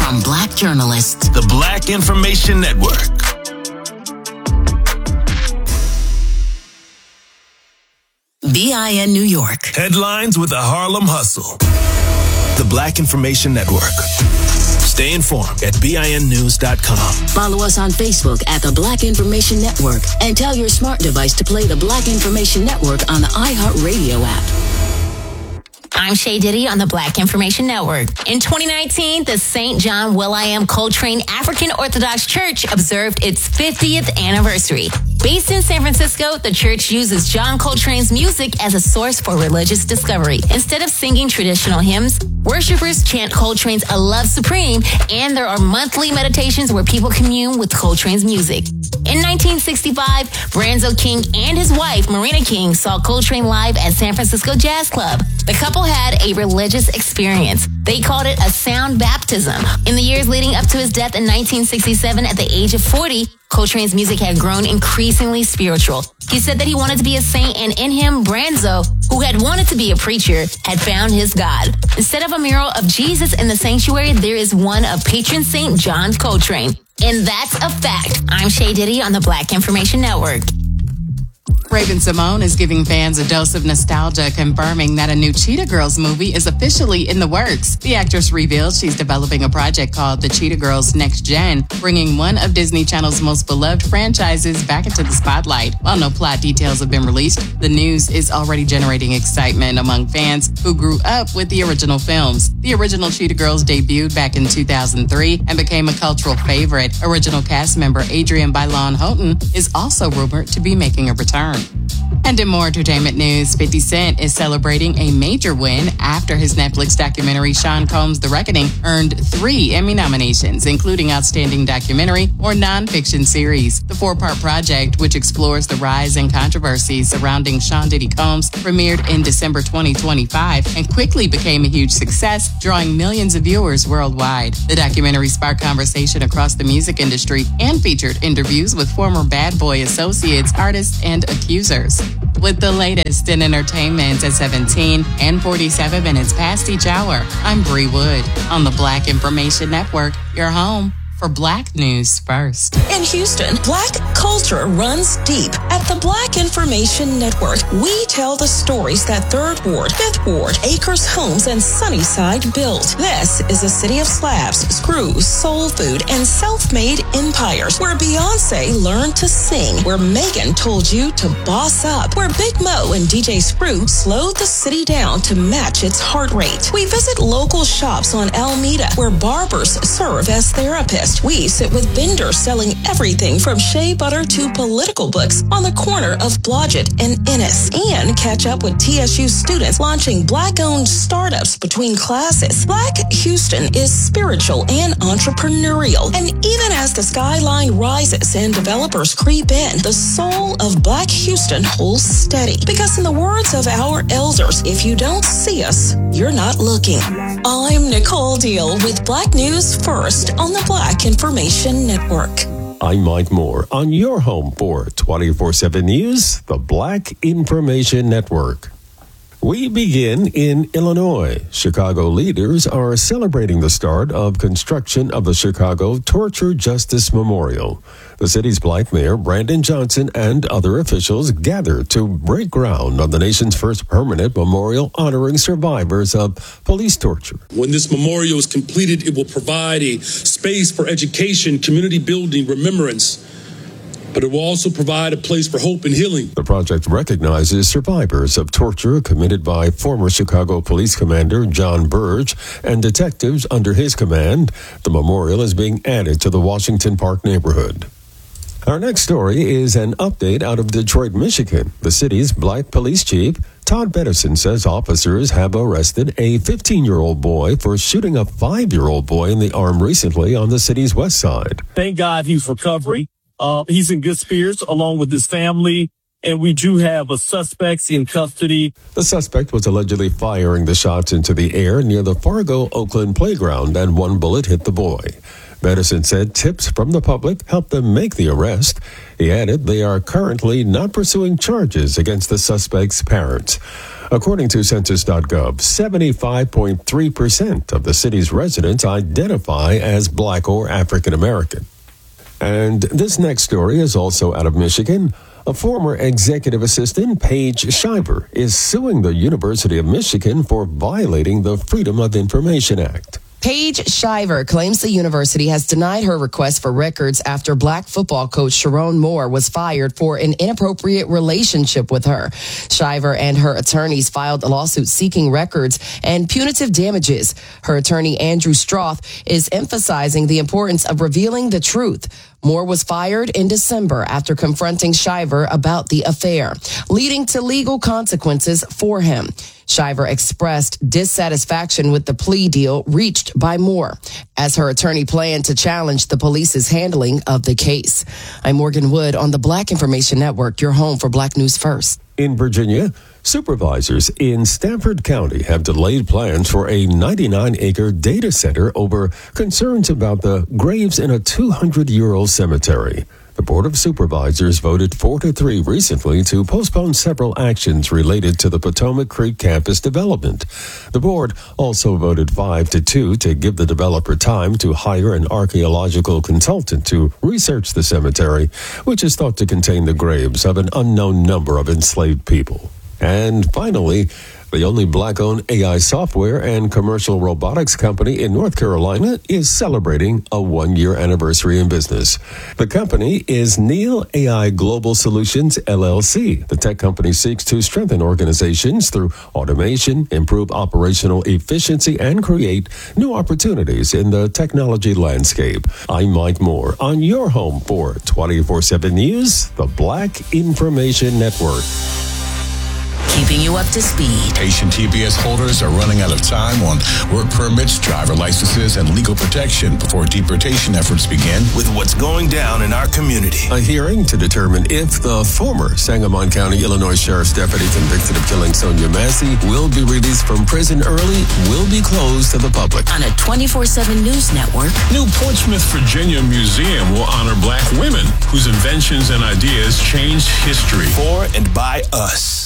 from Black journalists. The Black Information Network. BIN New York. Headlines with the Harlem Hustle. The Black Information Network. Stay informed at BINnews.com. Follow us on Facebook at The Black Information Network and tell your smart device to play The Black Information Network on the iHeartRadio app. I'm Shay Diddy on the Black Information Network. In 2019, the St. John Will.I.am Coltrane African Orthodox Church observed its 50th anniversary. Based in San Francisco, the church uses John Coltrane's music as a source for religious discovery. Instead of singing traditional hymns, worshipers chant Coltrane's A Love Supreme, and there are monthly meditations where people commune with Coltrane's music. In 1965, Branzo King and his wife, Marina King, saw Coltrane live at San Francisco Jazz Club. The couple had a religious experience. They called it a sound baptism. In the years leading up to his death in 1967 at the age of 40, Coltrane's music had grown increasingly spiritual. He said that he wanted to be a saint, and in him, Branzo, who had wanted to be a preacher, had found his God. Instead of a mural of Jesus in the sanctuary, there is one of patron Saint John Coltrane. And that's a fact. I'm Shay Diddy on the Black Information Network. Raven-Symoné is giving fans a dose of nostalgia, confirming that a new Cheetah Girls movie is officially in the works. The actress revealed she's developing a project called The Cheetah Girls Next Gen, bringing one of Disney Channel's most beloved franchises back into the spotlight. While no plot details have been released, the news is already generating excitement among fans who grew up with the original films. The original Cheetah Girls debuted back in 2003 and became a cultural favorite. Original cast member Adrienne Bailon Houghton is also rumored to be making a return. And in more entertainment news, 50 Cent is celebrating a major win after his Netflix documentary Sean Combs: The Reckoning earned 3 Emmy nominations, including Outstanding Documentary or Nonfiction Series. The 4-part project, which explores the rise and controversy surrounding Sean Diddy Combs, premiered in December 2025 and quickly became a huge success, drawing millions of viewers worldwide. The documentary sparked conversation across the music industry and featured interviews with former Bad Boy associates, artists, and accusers. With the latest in entertainment at 17 and 47 minutes past each hour, I'm Bree Wood on the Black Information Network, your home for Black News First. In Houston, Black culture runs deep. At the Black Information Network, we tell the stories that 3rd Ward, 5th Ward, Acres Homes, and Sunnyside built. This is a city of slabs, screws, soul food, and self-made empires, where Beyonce learned to sing, where Megan told you to boss up, where Big Mo and DJ Screw slowed the city down to match its heart rate. We visit local shops on Alameda, where barbers serve as therapists. We sit with vendors selling everything from shea butter to political books on the corner of Blodgett and Ennis, and catch up with TSU students launching Black-owned startups between classes. Black Houston is spiritual and entrepreneurial, and even as the skyline rises and developers creep in, the soul of Black Houston holds steady. Because in the words of our elders, if you don't see us, you're not looking. I'm Nicole Deal with Black News First on the Black Information Network. I'm Mike Moore on your home for 24/7 News, the Black Information Network. We begin in Illinois. Chicago leaders are celebrating the start of construction of the Chicago Torture Justice Memorial. The city's Black Mayor, Brandon Johnson, and other officials gathered to break ground on the nation's first permanent memorial honoring survivors of police torture. When this memorial is completed, it will provide a space for education, community building, remembrance, but it will also provide a place for hope and healing. The project recognizes survivors of torture committed by former Chicago Police Commander John Burge and detectives under his command. The memorial is being added to the Washington Park neighborhood. Our next story is an update out of Detroit, Michigan. The city's Black police chief, Todd Pedersen, says officers have arrested a 15-year-old boy for shooting a 5-year-old boy in the arm recently on the city's west side. Thank God he's recovering. He's in good spirits along with his family, and we do have a suspect in custody. The suspect was allegedly firing the shots into the air near the Fargo Oakland playground, and one bullet hit the boy. Pedersen said tips from the public helped them make the arrest. He added they are currently not pursuing charges against the suspect's parents. According to Census.gov, 75.3% of the city's residents identify as Black or African American. And this next story is also out of Michigan. A former executive assistant, Paige Shiver, is suing the University of Michigan for violating the Freedom of Information Act. Paige Shiver claims the university has denied her request for records after Black football coach Sharon Moore was fired for an inappropriate relationship with her. Shiver and her attorneys filed a lawsuit seeking records and punitive damages. Her attorney, Andrew Stroth, is emphasizing the importance of revealing the truth. Moore was fired in December after confronting Shiver about the affair, leading to legal consequences for him. Shiver expressed dissatisfaction with the plea deal reached by Moore, as her attorney planned to challenge the police's handling of the case. I'm Morgan Wood on the Black Information Network, your home for Black News First. In Virginia, supervisors in Stafford County have delayed plans for a 99-acre data center over concerns about the graves in a 200-year-old cemetery. The Board of Supervisors voted 4-3 recently to postpone several actions related to the Potomac Creek campus development. The board also voted 5-2 to give the developer time to hire an archaeological consultant to research the cemetery, which is thought to contain the graves of an unknown number of enslaved people. And finally, the only Black-owned AI software and commercial robotics company in North Carolina is celebrating a one-year anniversary in business. The company is Neal AI Global Solutions, LLC. The tech company seeks to strengthen organizations through automation, improve operational efficiency, and create new opportunities in the technology landscape. I'm Mike Moore on your home for 24/7 News, the Black Information Network. Keeping you up to speed. Haitian TPS holders are running out of time on work permits, driver licenses, and legal protection before deportation efforts begin. With what's going down in our community. A hearing to determine if the former Sangamon County, Illinois Sheriff's deputy convicted of killing Sonia Massey will be released from prison early will be closed to the public. On a 24/7 News Network. New Portsmouth, Virginia Museum will honor Black women whose inventions and ideas changed history. For and by us.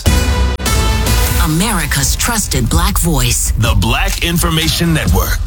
America's trusted Black voice. The Black Information Network.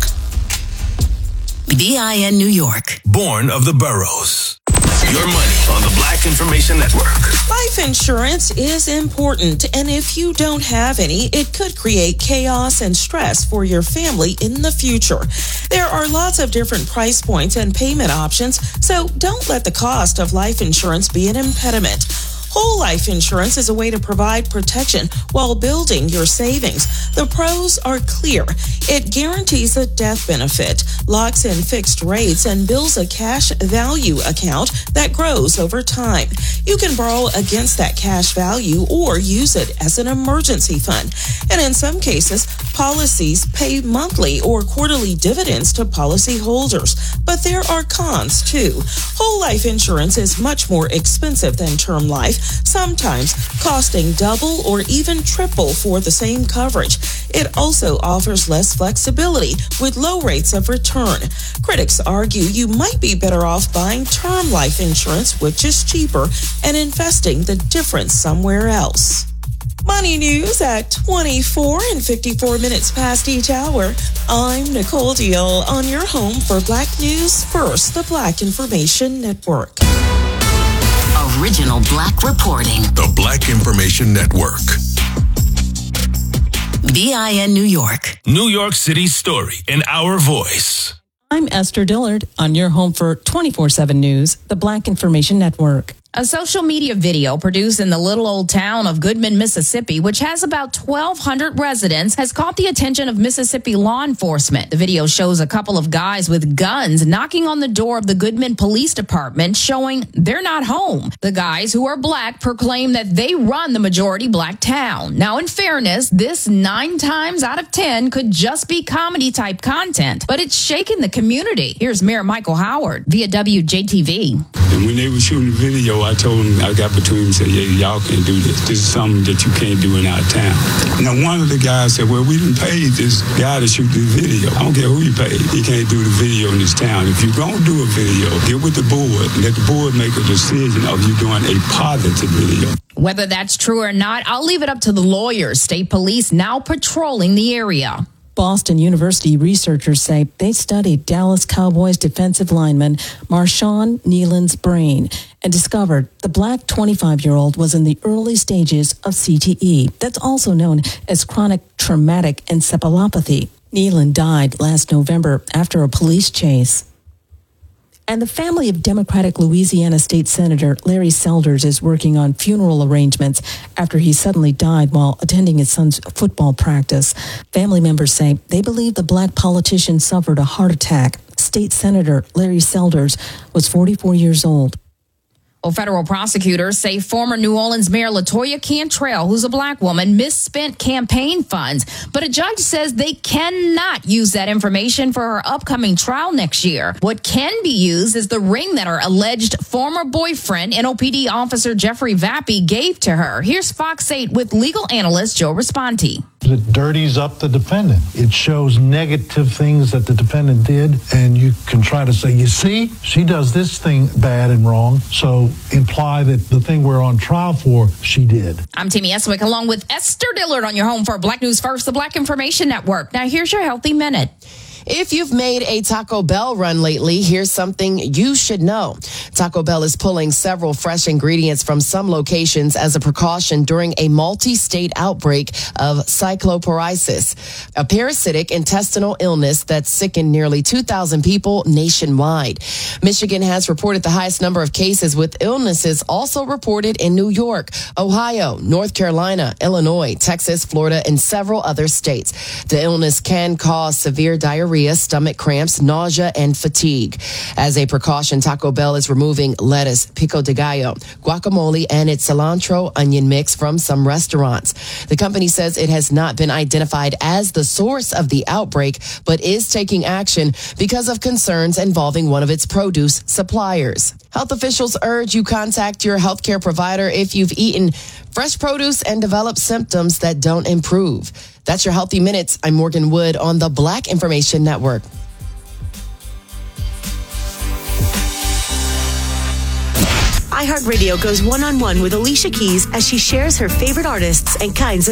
BIN New York. Born of the boroughs. Your money on the Black Information Network. Life insurance is important, and if you don't have any, it could create chaos and stress for your family in the future. There are lots of different price points and payment options, so don't let the cost of life insurance be an impediment. Whole life insurance is a way to provide protection while building your savings. The pros are clear. It guarantees a death benefit, locks in fixed rates, and builds a cash value account that grows over time. You can borrow against that cash value or use it as an emergency fund. And in some cases, policies pay monthly or quarterly dividends to policy holders. But there are cons too. Whole life insurance is much more expensive than term life, sometimes costing double or even triple for the same coverage. It also offers less flexibility with low rates of return. Critics argue you might be better off buying term life insurance, which is cheaper, and investing the difference somewhere else. Money news at 24 and 54 minutes past each hour. I'm Nicole Deal on your home for Black News First, the Black Information Network. Original Black reporting. The Black Information Network. BIN New York. New York City's story in our voice. I'm Esther Dillard on your home for 24/7 News, the Black Information Network. A social media video produced in the little old town of Goodman, Mississippi, which has about 1,200 residents, has caught the attention of Mississippi law enforcement. The video shows a couple of guys with guns knocking on the door of the Goodman Police Department, showing they're not home. The guys, who are Black, proclaim that they run the majority Black town. Now, in fairness, this 9 times out of 10 could just be comedy-type content, but it's shaking the community. Here's Mayor Michael Howard via WJTV. And when they were shooting the video, I told them, I got between them and said, yeah, y'all can't do this. This is something that you can't do in our town. Now, one of the guys said, well, we didn't pay this guy to shoot the video. I don't care who you pay. He can't do the video in this town. If you're going to do a video, get with the board. Let the board make a decision of you doing a positive video. Whether that's true or not, I'll leave it up to the lawyers. State police now patrolling the area. Boston University researchers say they studied Dallas Cowboys defensive lineman Marshawn Nealon's brain and discovered the black 25-year-old was in the early stages of CTE. That's also known as chronic traumatic encephalopathy. Nealon died last November after a police chase. And the family of Democratic Louisiana State Senator Larry Selders is working on funeral arrangements after he suddenly died while attending his son's football practice. Family members say they believe the black politician suffered a heart attack. State Senator Larry Selders was 44 years old. Well, federal prosecutors say former New Orleans Mayor LaToya Cantrell, who's a black woman, misspent campaign funds. But a judge says they cannot use that information for her upcoming trial next year. What can be used is the ring that her alleged former boyfriend, NOPD officer Jeffrey Vappy, gave to her. Here's Fox 8 with legal analyst Joe Responti. It dirties up the defendant. It shows negative things that the defendant did, and you can try to say, you see, she does this thing bad and wrong, so imply that the thing we're on trial for, she did. I'm Timmy Eswick, along with Esther Dillard on your home for Black News First, the Black Information Network. Now here's your Healthy Minute. If you've made a Taco Bell run lately, here's something you should know. Taco Bell is pulling several fresh ingredients from some locations as a precaution during a multi-state outbreak of cycloporiasis, a parasitic intestinal illness that's sickened nearly 2,000 people nationwide. Michigan has reported the highest number of cases, with illnesses also reported in New York, Ohio, North Carolina, Illinois, Texas, Florida, and several other states. The illness can cause severe diarrhea, stomach cramps, nausea, and fatigue. As a precaution, Taco Bell is removing lettuce, pico de gallo, guacamole, and its cilantro onion mix from some restaurants. The company says it has not been identified as the source of the outbreak, but is taking action because of concerns involving one of its produce suppliers. Health officials urge you contact your healthcare provider if you've eaten fresh produce and developed symptoms that don't improve. That's your Healthy Minutes. I'm Morgan Wood on the Black Information Network. iHeartRadio goes one-on-one with Alicia Keys as she shares her favorite artists and kinds of